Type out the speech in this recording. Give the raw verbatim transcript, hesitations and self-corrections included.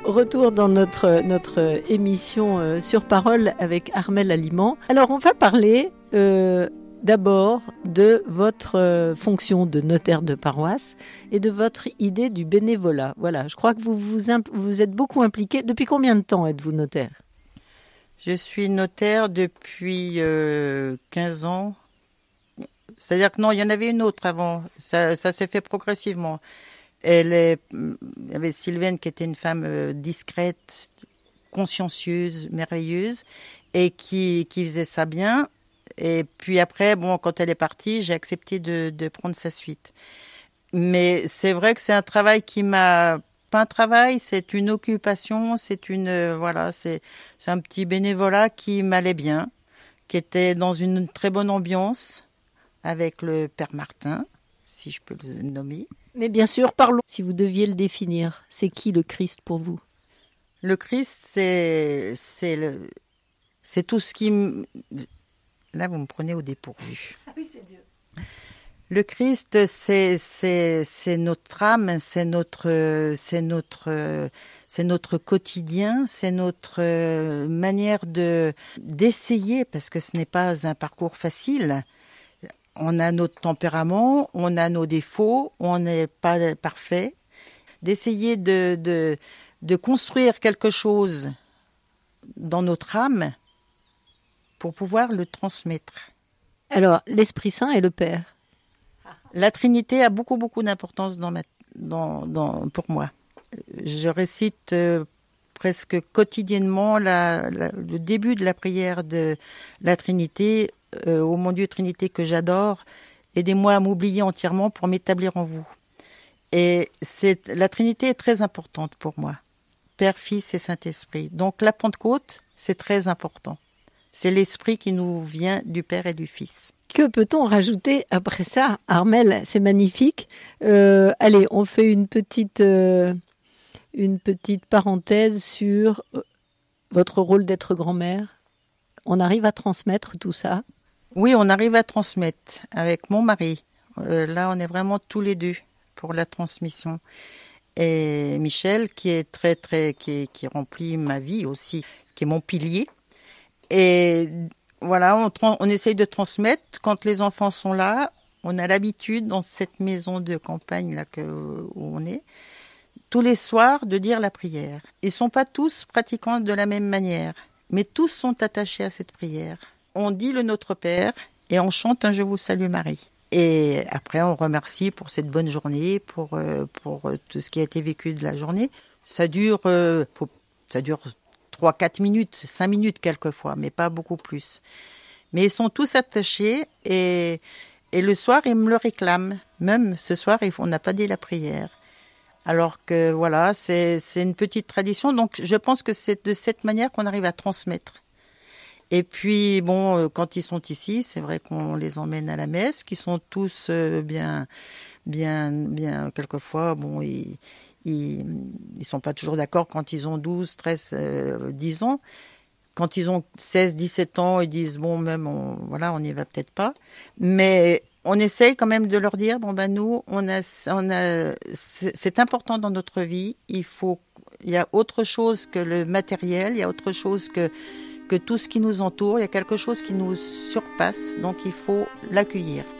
Retour dans notre, notre émission euh, sur parole avec Armelle Aliment. Alors on va parler euh, d'abord de votre euh, fonction de notaire de paroisse et de votre idée du bénévolat. Voilà, je crois que vous vous, imp- vous êtes beaucoup impliqué. Depuis combien de temps êtes-vous notaire ? Je suis notaire depuis euh, quinze ans. C'est-à-dire que non, il y en avait une autre avant. Ça, ça s'est fait progressivement. Elle est, il y avait Sylvaine qui était une femme euh, discrète, consciencieuse, merveilleuse, et qui, qui faisait ça bien. Et puis après, bon, quand elle est partie, j'ai accepté de, de prendre sa suite. Mais c'est vrai que c'est un travail qui m'a... Pas un travail, c'est une occupation, c'est une... euh, voilà, c'est, c'est un petit bénévolat qui m'allait bien, qui était dans une très bonne ambiance avec le Père Martin, si je peux le nommer. Mais bien sûr, parlons. Si vous deviez le définir, c'est qui le Christ pour vous ? Le Christ, c'est, c'est, le, c'est tout ce qui... m- Là, vous me prenez au dépourvu. Ah oui, c'est Dieu. Le Christ, c'est, c'est, c'est notre âme, c'est notre, c'est notre, c'est notre quotidien, c'est notre manière de, d'essayer, parce que ce n'est pas un parcours facile. On a notre tempérament, on a nos défauts, on n'est pas parfait. D'essayer de, de, de construire quelque chose dans notre âme pour pouvoir le transmettre. Alors, l'Esprit Saint et le Père. La Trinité a beaucoup, beaucoup d'importance dans ma, dans, dans, pour moi. Je récite euh, presque quotidiennement la, la, le début de la prière de la Trinité. Euh, ô mon Dieu, Trinité que j'adore, aidez-moi à m'oublier entièrement pour m'établir en vous. Et c'est, la Trinité est très importante pour moi. Père, Fils et Saint-Esprit. Donc la Pentecôte, c'est très important. C'est l'Esprit qui nous vient du Père et du Fils. Que peut-on rajouter après ça ? Armelle, c'est magnifique. Euh, allez, on fait une petite, euh, une petite parenthèse sur euh, votre rôle d'être grand-mère. On arrive à transmettre tout ça ? Oui, on arrive à transmettre avec mon mari. Euh, là, on est vraiment tous les deux pour la transmission. Et Michel, qui est très, très, qui, qui remplit ma vie aussi, qui est mon pilier. Et voilà, on, on essaye de transmettre. Quand les enfants sont là, on a l'habitude, dans cette maison de campagne là que, où on est, tous les soirs, de dire la prière. Ils ne sont pas tous pratiquants de la même manière, mais tous sont attachés à cette prière. On dit le Notre Père et on chante un Je vous salue Marie. Et après, on remercie pour cette bonne journée, pour, euh, pour tout ce qui a été vécu de la journée. Ça dure, euh, faut, ça dure trois quatre minutes, cinq minutes quelquefois, mais pas beaucoup plus. Mais ils sont tous attachés et, et le soir, ils me le réclament. Même ce soir, on n'a pas dit la prière. Alors que voilà, c'est, c'est une petite tradition. Donc, je pense que c'est de cette manière qu'on arrive à transmettre. Et puis, bon, quand ils sont ici, c'est vrai qu'on les emmène à la messe, qui sont tous bien, bien, bien, quelquefois, bon, ils, ils, ils sont pas toujours d'accord quand ils ont douze, treize, euh, dix ans. Quand ils ont seize, dix-sept ans, ils disent, bon, même, on, voilà, on n'y va peut-être pas. Mais on essaye quand même de leur dire, bon, ben, nous, on a, on a, c'est, c'est important dans notre vie. Il faut, il y a autre chose que le matériel, il y a autre chose que, que tout ce qui nous entoure, il y a quelque chose qui nous surpasse, donc il faut l'accueillir.